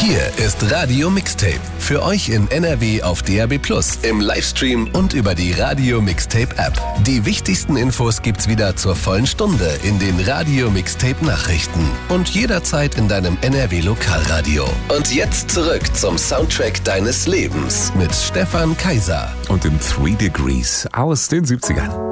Hier ist Radio Mixtape. Für euch in NRW auf DAB+, im Livestream und über die Radio Mixtape App. Die wichtigsten Infos gibt's wieder zur vollen Stunde in den Radio Mixtape Nachrichten und jederzeit in deinem NRW Lokalradio. Und jetzt zurück zum Soundtrack deines Lebens mit Stefan Kaiser und in 3 Degrees aus den 70ern.